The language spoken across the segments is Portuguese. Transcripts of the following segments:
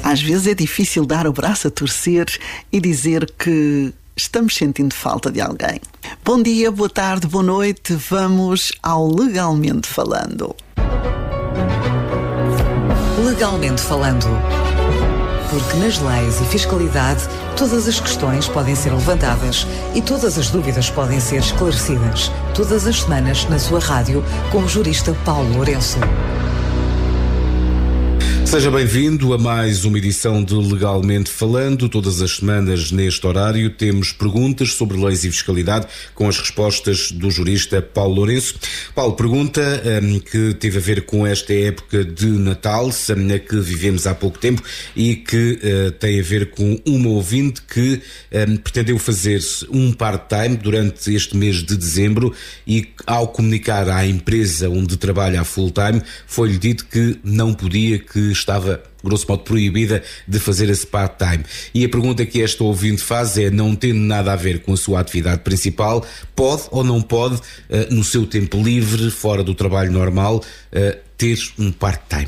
Às vezes é difícil dar o braço a torcer e dizer que estamos sentindo falta de alguém. Bom dia, boa tarde, boa noite. Vamos ao Legalmente Falando. Legalmente Falando. Porque nas leis e fiscalidade, todas as questões podem ser levantadas e todas as dúvidas podem ser esclarecidas. Todas as semanas na sua rádio com o jurista Paulo Lourenço. Seja bem-vindo a mais uma edição de Legalmente Falando. Todas as semanas neste horário temos perguntas sobre leis e fiscalidade com as respostas do jurista Paulo Lourenço. Paulo, pergunta que teve a ver com esta época de Natal, na que vivemos há pouco tempo, e que tem a ver com uma ouvinte que pretendeu fazer um part-time durante este mês de dezembro e, ao comunicar à empresa onde trabalha a full-time, foi-lhe dito que não podia, que estava, grosso modo, proibida de fazer esse part-time. E a pergunta que esta ouvinte faz é, não tendo nada a ver com a sua atividade principal, pode ou não pode, no seu tempo livre, fora do trabalho normal, ter um part-time?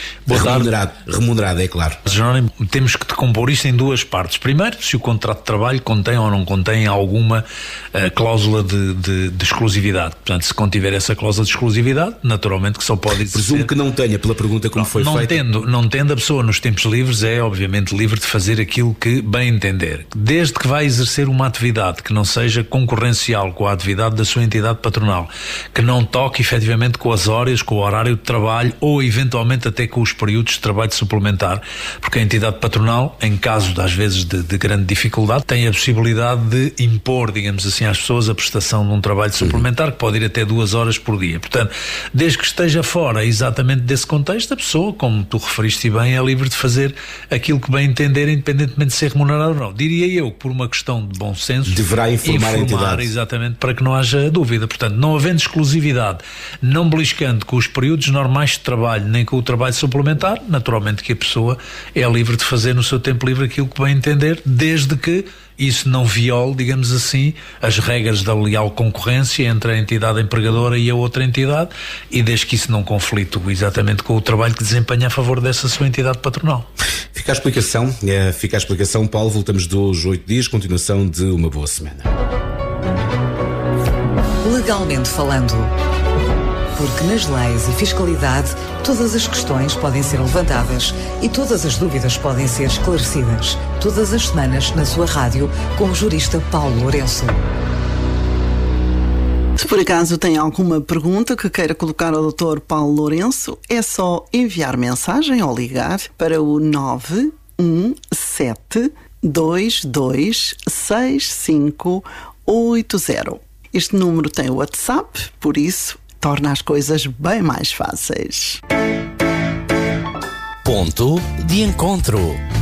Remunerado, é claro. Jerónimo, temos que decompor isto em duas partes. Primeiro, se o contrato de trabalho contém ou não contém alguma cláusula de exclusividade. Portanto, se contiver essa cláusula de exclusividade, naturalmente que só pode existir. Presumo que não tenha, pela pergunta como foi feita. Não tendo, a pessoa nos tempos livres é obviamente livre de fazer aquilo que bem entender. Desde que vai exercer uma atividade que não seja concorrencial com a atividade da sua entidade patronal, que não toque efetivamente com as horas, com o horário de trabalho ou eventualmente até com os períodos de trabalho suplementar, porque a entidade patronal, em caso às vezes de grande dificuldade, tem a possibilidade de impor, digamos assim, às pessoas a prestação de um trabalho suplementar que pode ir até 2 horas por dia. Portanto, desde que esteja fora exatamente desse contexto, a pessoa, como tu referiste bem, é livre de fazer aquilo que bem entender, independentemente de ser remunerado ou não. Diria eu que, por uma questão de bom senso, deverá informar a entidade. Exatamente, para que não haja dúvida. Portanto, não havendo exclusividade, não beliscando com os períodos normais de trabalho, nem com o trabalho suplementar, naturalmente que a pessoa é livre de fazer no seu tempo livre aquilo que bem entender, desde que isso não viole, digamos assim, as regras da leal concorrência entre a entidade empregadora e a outra entidade, e desde que isso não conflite exatamente com o trabalho que desempenha a favor dessa sua entidade patronal. Fica a explicação, Paulo. Voltamos de hoje 8 dias, continuação de uma boa semana. Legalmente Falando. Porque nas leis e fiscalidade, todas as questões podem ser levantadas e todas as dúvidas podem ser esclarecidas. Todas as semanas na sua rádio com o jurista Paulo Lourenço. Se por acaso tem alguma pergunta que queira colocar ao Dr. Paulo Lourenço, é só enviar mensagem ou ligar para o 917 226580. Este número tem o WhatsApp, por isso torna as coisas bem mais fáceis. Ponto de encontro.